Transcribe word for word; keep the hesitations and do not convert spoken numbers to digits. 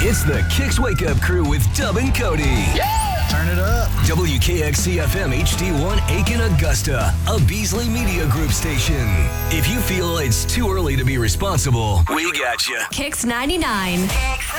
It's the Kicks Wake Up Crew with Dub and Cody. Yeah! Turn it up. W K X C F M H D one Aiken, Augusta, a Beasley Media Group station. If you feel it's too early to be responsible, we got you. Kicks ninety-nine.